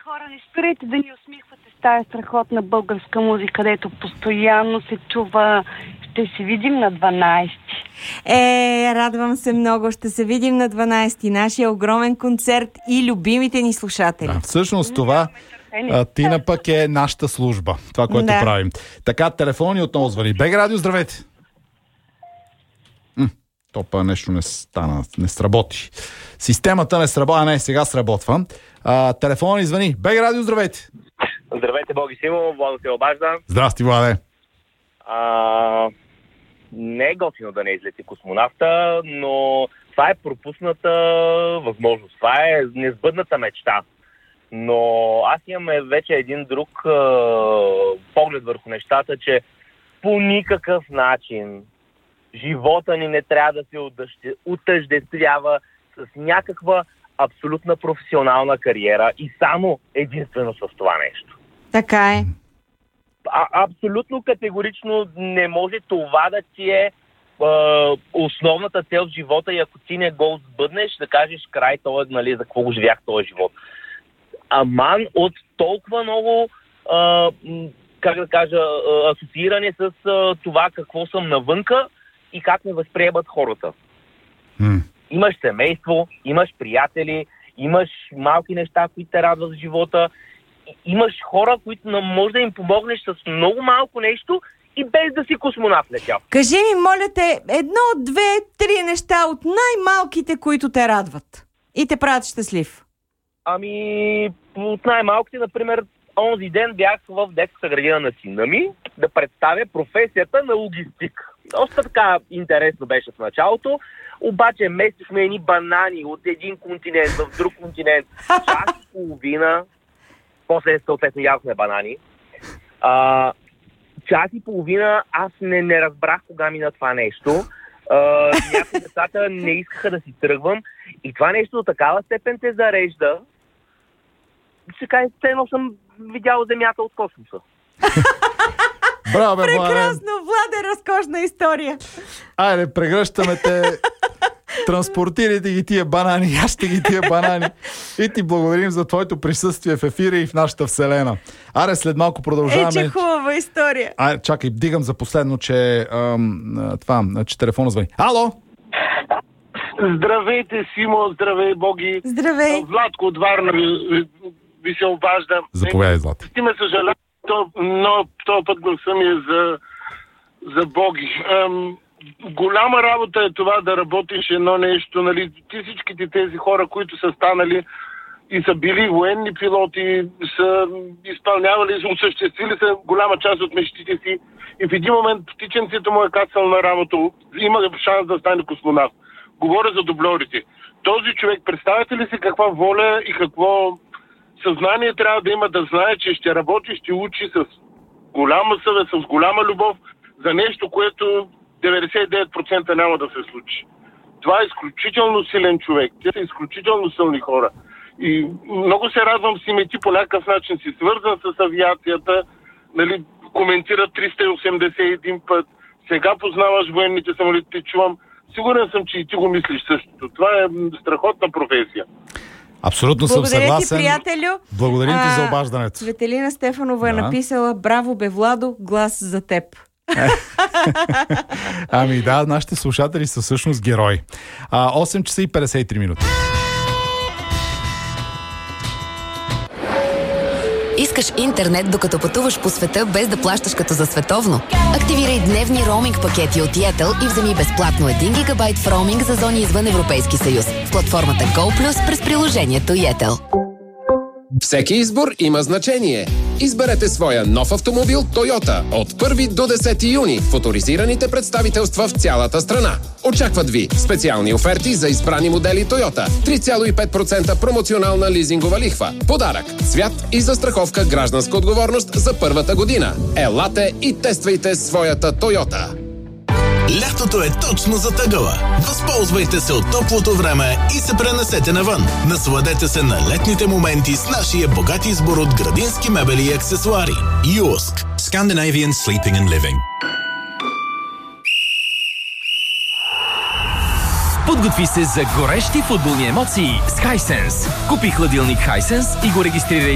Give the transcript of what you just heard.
хора, не спирайте да ни усмихвате с тая страхотна българска музика, където постоянно се чува. Ще се видим на 12. Радвам се много. Ще се видим на 12. Нашия огромен концерт и любимите ни слушатели. Да, всъщност това Тина пък е нашата служба. Това, което правим. Така, телефони отново звъни. БГ Радио, здравейте! Топа нещо не стана, не сработи. Системата не сработи. Не, сега сработва. Телефон извъни. БГ Радио, здравейте! Здравейте, Боги Симо, Владо се обажда. Здрасти, Владе! Не е готино да не излети космонавта, но това е пропусната възможност. Това е несбъдната мечта. Но аз имам вече един друг поглед върху нещата, че по никакъв начин живота ни не трябва да се отъждествява с някаква абсолютна професионална кариера и само единствено с това нещо. Така е. Абсолютно категорично не може това да ти е основната цел в живота и ако ти не го сбъднеш, да кажеш край, това, нали, за какво го живях този живот. Аман от толкова много асоцииране с това какво съм навънка и как ме възприемат хората. Имаш семейство, имаш приятели, имаш малки неща, които те радват в живота. Имаш хора, които може да им помогнеш с много малко нещо и без да си космонавт летял. Кажи ми, моля те, 1, 2, 3 неща от най-малките, които те радват и те правят щастлив. От най-малките, например, онзи ден бях в детската градина на сина ми да представя професията на логистик. Доста така интересно беше в началото, обаче местихме едни банани от един континент в друг континент. Час и половина, после съответно ядохме банани. Час и половина аз не разбрах кога мина това нещо. Някои децата не искаха да си тръгвам и това нещо до такава степен те зарежда, че едно съм видял земята от космоса. Браво, прекрасно, Владе, разкошна история. Айде, прегръщаме те. Транспортирайте ги тия банани, яжте ги тия банани. И ти благодарим за твоето присъствие в ефира и в нашата вселена. Аре, след малко продължаваме. Че хубава история. Чакай, дигам за последно, че телефона звъни. Ало! Здравейте, Симо, здравей, Боги. Здравей. Владко от Варна ви се обажда. Заповядай, Злати. Ти ме съжалявам, но този път гласа ми е за Боги. Голяма работа е това да работиш едно нещо, нали, ти всичките тези хора, които са станали и са били военни пилоти, са изпълнявали, осъществили са голяма част от мечтите си и в един момент птиченцето му е кацал на работа, има шанс да стане космонавт. Говоря за дубльорите. Този човек, представете ли си каква воля и какво съзнание трябва да има да знае, че ще работи, ще учи с голяма съвест, с голяма любов за нещо, което 99% няма да се случи. Това е изключително силен човек. Те са изключително силни хора. И много се радвам си ме ти по някакъв начин си свързан с авиацията, нали, коментира 381 път. Сега познаваш военните самолети, те чувам. Сигурен съм, че и ти го мислиш същото. Това е страхотна професия. Абсолютно съм съгласен. Благодаря ти, приятелю. Благодарим ти за обаждането. Цветелина Стефанова е написала: браво бе, Владо, глас за теб. Нашите слушатели са всъщност герои. 8 часа и 53 минути. Искаш интернет, докато пътуваш по света, без да плащаш като за световно? Активирай дневни роуминг пакети от Yettel и вземи безплатно 1 гигабайт в роуминг за зони извън Европейски съюз в платформата GoPlus през приложението Yettel. Всеки избор има значение. Изберете своя нов автомобил Toyota от 1 до 10 юни в оторизираните представителства в цялата страна. Очакват ви специални оферти за избрани модели Toyota, 3,5% промоционална лизингова лихва, подарък, цвят и застраховка гражданска отговорност за първата година. Елате и тествайте своята Toyota. Лятото е точно затъгала. Възползвайте се от топлото време и се пренесете навън. Насладете се на летните моменти с нашия богат избор от градински мебели и аксесуари. Юск. Scandinavian Sleeping and Living. Подготви се за горещи футболни емоции с Hisense. Купи хладилник Hisense и го регистрирай